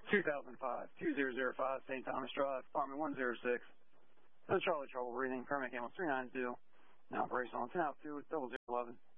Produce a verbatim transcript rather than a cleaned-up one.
two thousand five, two zero zero five, Saint Thomas Drive, Department one zero six. No Charlie trouble breathing, permit camel three nine two. Now operational on ten out two, double zero eleven.